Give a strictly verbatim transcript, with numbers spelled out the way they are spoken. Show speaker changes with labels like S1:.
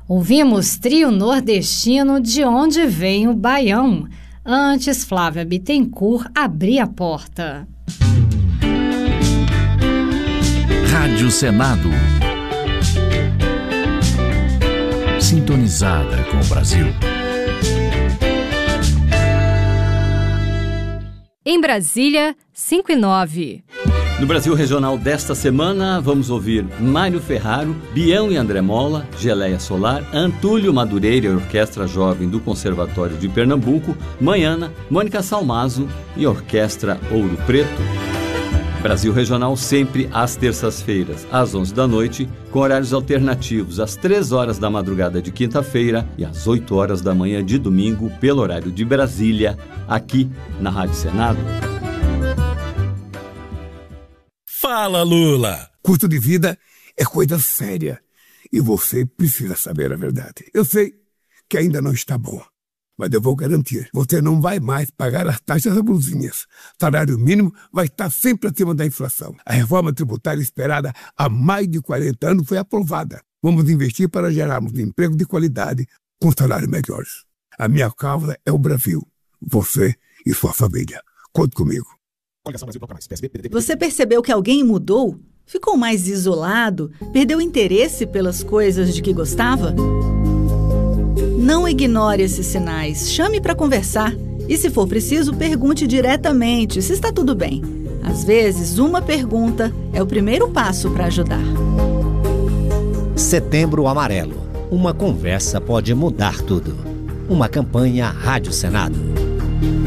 S1: Ouvimos Trio Nordestino, De Onde Vem o Baião. Antes, Flávia Bittencourt abria a porta.
S2: Rádio Senado. Sintonizada com o Brasil.
S3: Em Brasília, cinco e nove.
S4: No Brasil Regional desta semana, vamos ouvir Mário Ferraro, Bião e André Mola, Geleia Solar, Antúlio Madureira e Orquestra Jovem do Conservatório de Pernambuco, Manhana, Mônica Salmazo e Orquestra Ouro Preto. Brasil Regional sempre às terças-feiras, às onze da noite, com horários alternativos às três horas da madrugada de quinta-feira e às oito horas da manhã de domingo, pelo horário de Brasília, aqui na Rádio Senado.
S5: Fala, Lula!
S6: Custo de vida é coisa séria e você precisa saber a verdade. Eu sei que ainda não está bom, mas eu vou garantir. Você não vai mais pagar as taxas abusivas. Salário mínimo vai estar sempre acima da inflação. A reforma tributária esperada há mais de quarenta anos foi aprovada. Vamos investir para gerarmos emprego de qualidade com salários melhores. A minha causa é o Brasil. Você e sua família. Conte comigo.
S7: Você percebeu que alguém mudou? Ficou mais isolado? Perdeu interesse pelas coisas de que gostava? Não ignore esses sinais. Chame para conversar. E se for preciso, pergunte diretamente se está tudo bem. Às vezes, uma pergunta é o primeiro passo para ajudar.
S8: Setembro Amarelo. Uma conversa pode mudar tudo. Uma campanha Rádio Senado.